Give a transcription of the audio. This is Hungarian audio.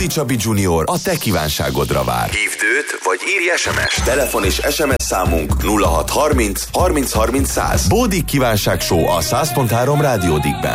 Bódi Csabi Junior a te kívánságodra vár. Hívd őt, vagy írj SMS-t. Telefon és SMS számunk 0630 30 30 100. Bódi Kívánság Show a 100.3 Rádiódikben.